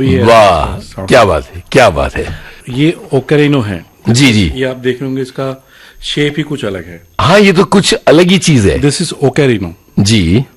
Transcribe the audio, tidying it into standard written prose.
तो ये वाह, क्या बात है, क्या बात है। ये ओकेरिनो है। जी जी, ये आप देख रहे होंगे, इसका शेप ही कुछ अलग है। हाँ, ये तो कुछ अलग ही चीज है। This is ओकेरिनो। जी,